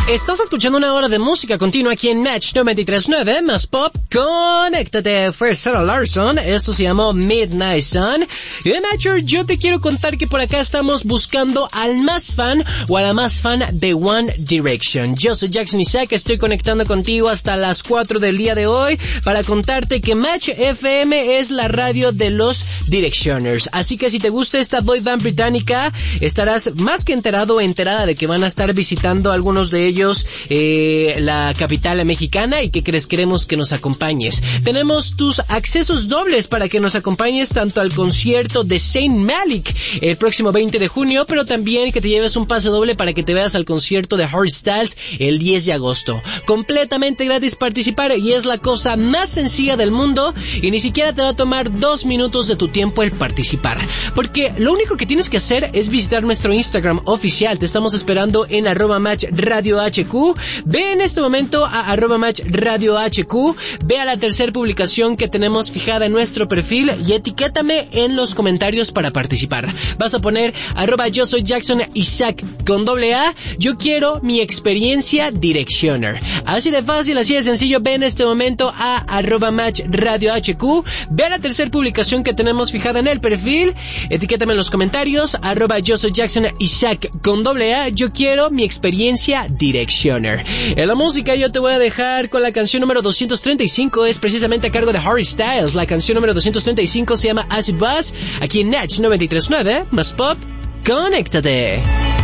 Estás escuchando una hora de música continua aquí en Match 93.9, más pop, conéctate. Fue Sarah Larson, eso se llamó Midnight Sun. Y de Matcher, yo te quiero contar que por acá estamos buscando al más fan o a la más fan de One Direction. Yo soy Jackson Isaac, estoy conectando contigo hasta las 4 del día de hoy para contarte que Match FM es la radio de los Directioners. Así que si te gusta esta boy band británica, estarás más que enterado o enterada de que van a estar visitando algunos de ellos la capital mexicana. ¿Y qué crees? Queremos que nos acompañes. Tenemos tus accesos dobles para que nos acompañes tanto al concierto de Saint Malik el próximo 20 de junio, pero también que te lleves un pase doble para que te veas al concierto de Harry Styles el 10 de agosto. Completamente gratis participar y es la cosa más sencilla del mundo y ni siquiera te va a tomar 2 minutos de tu tiempo el participar, porque lo único que tienes que hacer es visitar nuestro Instagram oficial. Te estamos esperando en @matchradiohq. Ve en este momento a @matchradiohq, ve a la tercera publicación que tenemos fijada en nuestro perfil y etiquétame en los comentarios para participar. Vas a poner @yo soy Jackson Isaac con ¡A! Yo quiero mi experiencia Directioner. Así de fácil, así de sencillo. Ve en este momento a @matchradiohq, ve a la tercera publicación que tenemos fijada en el perfil, etiquétame en los comentarios @yo soy Jackson Isaac con ¡A! Yo quiero mi experiencia Directioner. En la música yo te voy a dejar con la canción número 235, es precisamente a cargo de Harry Styles. La canción número 235 se llama Acid Bus, aquí en Natch 93.9, más pop, conéctate.